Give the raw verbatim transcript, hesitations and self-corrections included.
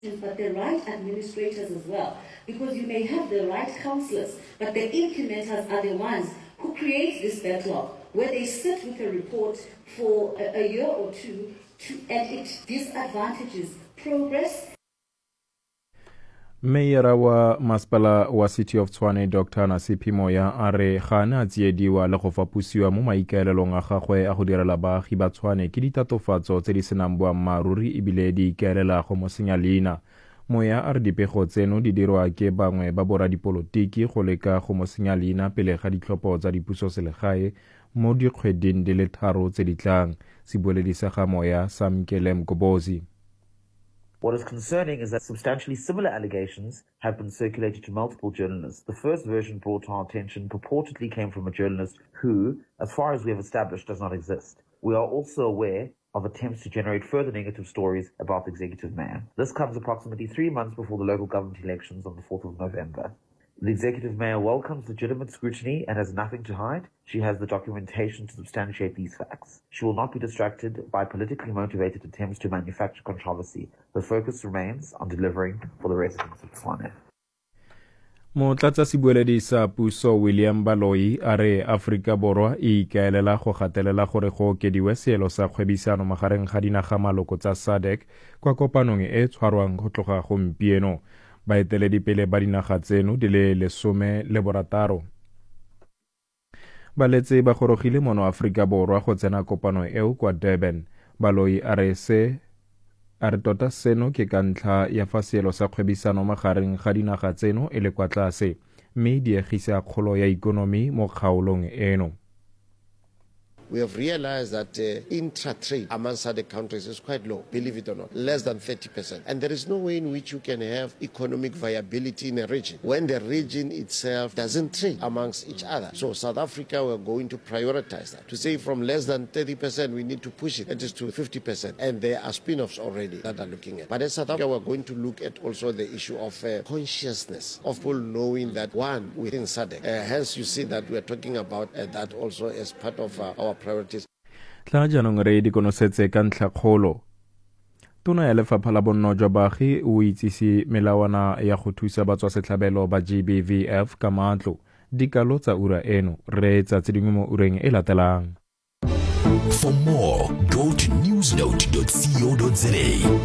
but the right administrators as well, because you may have the right councillors, but the implementers are the ones who create this backlog, where they sit with a report for a, a year or two, to, and it disadvantages progress. Mayor wa Masipala wa City of Tshwane Doctor Nasipi Moya a re ga na tsiediwa le go fapusiwa mo maikaelelong a gagwe a go direla baagi ba Tshwane ke ditatofatso tse di senang boammaaruri ebile di ikaelela go mo senya leina. Moya a re dipego tseno di dirwa ke bangwe ba boradipolotiki go leka go mo senya leina pele ga ditlhopho tsa dipusoselegae mo dikgweding di le tharo tse di tlang. Sebueledi sa ga Moya Samkele Mgobozi. What is concerning is that substantially similar allegations have been circulated to multiple journalists. The first version brought to our attention purportedly came from a journalist who, as far as we have established, does not exist. We are also aware of attempts to generate further negative stories about the executive mayor. This comes approximately three months before the local government elections on the fourth of November. The executive mayor welcomes legitimate scrutiny and has nothing to hide. She has the documentation to substantiate these facts. She will not be distracted by politically motivated attempts to manufacture controversy. Her focus remains on delivering for the residents of Tshwane. Motlatsa sebueledi sa puso William Baloyi a re Aforika Borwa e ikaelela go gatelela gore go okediwe seelo sa kgwebisano magareng ga dinaga maloko tsa S A D C kwa kopanong e tshwarwang go tloga gompieno. Baeteledipele ba dinaga tseno di le lesome le borataro ba letse ba gorogile mono Aforika Borwa go tsena kopano eo kwa Durban. Baloyi a re se a re tota seno ke ka ntlha ya fa seelo sa kgwebisano magareng ga dinaga tseno e le kwa tlase, mme di egisa kgolo ya ikonomi mo kgaolong eno. We have realized that uh, intra-trade among S A D C countries is quite low, believe it or not, less than thirty percent. And there is no way in which you can have economic viability in a region when the region itself doesn't trade amongst each other. So South Africa, we're going to prioritize that. To say from less than thirty percent, we need to push it at least to fifty percent. And there are spin-offs already that are looking at. But as South Africa, we're going to look at also the issue of uh, consciousness, of people knowing that one within S A D C. Uh, hence, you see that we're talking about uh, that also as part of uh, our priorities. Tla jaanong re di konosetse ka ntlha kgolo. Tona ya lefapha la bonno jwa baagi o itsise melawana ya go thusa batswasetlhabelo ba G B V F ka matlo. Dikalo tsa ura eno re tsa tse dingwe mo ureng e latelang. For more, go to newsnote dot co dot za.